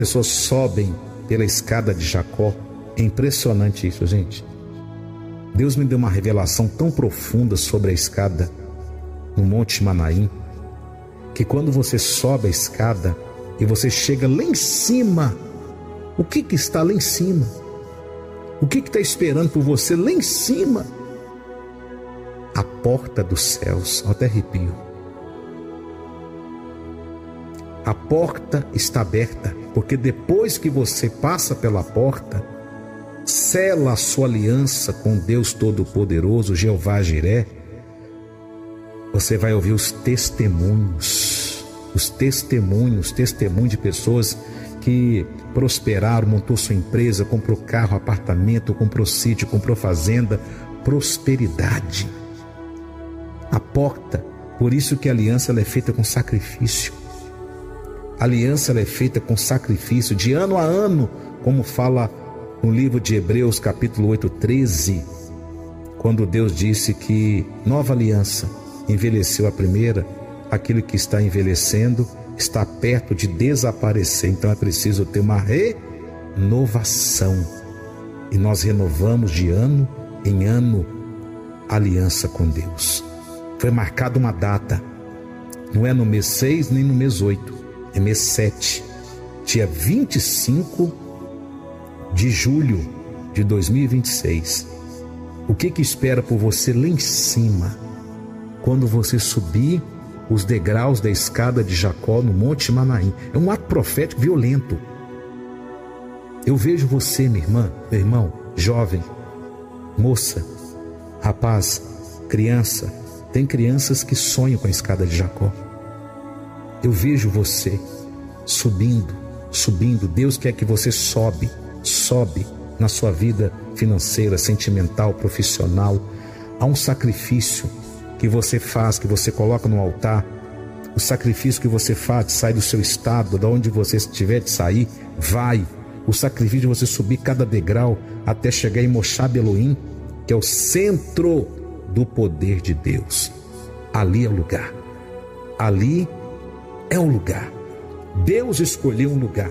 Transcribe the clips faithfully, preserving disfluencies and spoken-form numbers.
pessoas sobem pela escada de Jacó. É impressionante isso, gente. Deus me deu uma revelação tão profunda sobre a escada no Monte Manaim, que quando você sobe a escada e você chega lá em cima, o que que está lá em cima? O que que está esperando por você lá em cima? A porta dos céus. Eu até arrepio. A porta está aberta, porque depois que você passa pela porta, sela a sua aliança com Deus Todo-Poderoso, Jeová Jiré, você vai ouvir os testemunhos, os testemunhos, testemunhos de pessoas que prosperaram, montou sua empresa, comprou carro, apartamento, comprou sítio, comprou fazenda, prosperidade. A porta, por isso que a aliança ela é feita com sacrifício. A aliança ela é feita com sacrifício, de ano a ano, como fala no livro de Hebreus, capítulo oito, treze, quando Deus disse que nova aliança envelheceu a primeira, aquilo que está envelhecendo está perto de desaparecer. Então é preciso ter uma renovação. E nós renovamos de ano em ano a aliança com Deus. Foi marcada uma data, não é no mês seis nem no mês oito, é mês sete, dia vinte e cinco de julho de dois mil e vinte e seis. O que que espera por você lá em cima, quando você subir os degraus da escada de Jacó no Monte Manaim? É um ato profético violento. Eu vejo você, minha irmã, meu irmão, jovem, moça, rapaz, criança. Tem crianças que sonham com a escada de Jacó. Eu vejo você subindo, subindo. Deus quer que você sobe, sobe na sua vida financeira, sentimental, profissional. Há um sacrifício que você faz, que você coloca no altar. O sacrifício que você faz de sair do seu estado, de onde você estiver de sair, vai. O sacrifício de você subir cada degrau até chegar em Moshab Elohim, que é o centro do poder de Deus. Ali é o lugar. Ali é o lugar. Deus escolheu um lugar.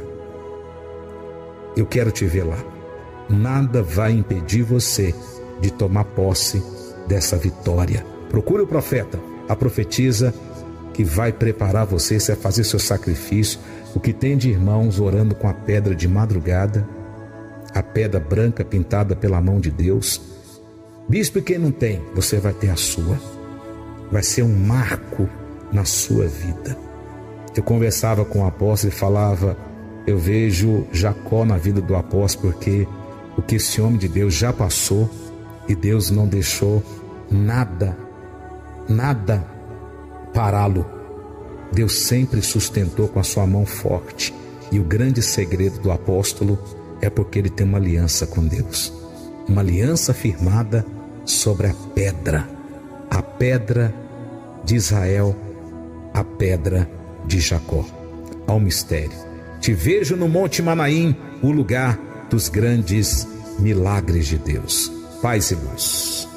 Eu quero te ver lá. Nada vai impedir você de tomar posse dessa vitória. Procure o profeta, a profetisa que vai preparar você, você vai fazer seu sacrifício. O que tem de irmãos orando com a pedra de madrugada, a pedra branca pintada pela mão de Deus. Bispo, e quem não tem, você vai ter a sua. Vai ser um marco na sua vida. Eu conversava com o apóstolo e falava, eu vejo Jacó na vida do apóstolo, porque o que esse homem de Deus já passou e Deus não deixou nada, nada pará-lo. Deus sempre sustentou com a sua mão forte. E o grande segredo do apóstolo é porque ele tem uma aliança com Deus. Uma aliança firmada sobre a pedra. A pedra de Israel, a pedra de Jacó. Ao mistério. Te vejo no Monte Manaim, o lugar dos grandes milagres de Deus. Paz e luz.